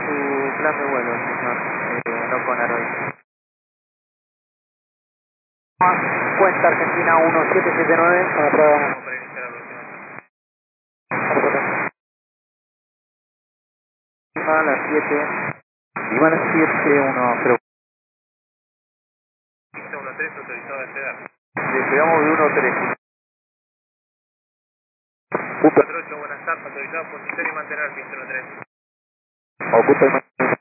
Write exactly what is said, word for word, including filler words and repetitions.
su plan de vuelo, señor, eh, no con Aroy. Cuenta Argentina uno siete siete nueve. Para prueba. Vamos para iniciar la velocidad. A las siete. Iván siete uno cero. uno tres autorizado a despegar. Despegamos de uno tres. cuatro ocho, buenas tardes, autorizado posición y mantener pista uno tres. Ocupa y mantener.